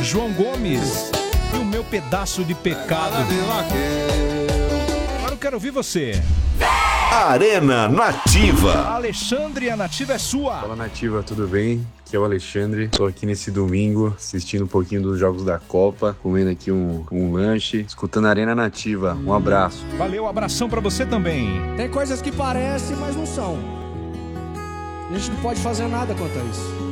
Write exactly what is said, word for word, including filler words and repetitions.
João Gomes e o meu pedaço de pecado. Agora eu quero ouvir você. Arena Nativa. Alexandre, a Nativa é sua. Fala Nativa, tudo bem? Aqui é o Alexandre, tô aqui nesse domingo assistindo um pouquinho dos jogos da Copa, comendo aqui um, um lanche, escutando a Arena Nativa. Um abraço. Valeu, abração pra você também. Tem coisas que parecem, mas não são. A gente não pode fazer nada quanto a isso.